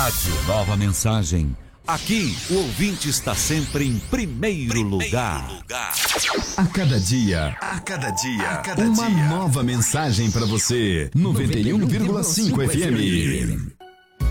Rádio Nova Mensagem. Aqui, o ouvinte está sempre em primeiro lugar. A cada dia, uma nova mensagem para você. 91,5 FM.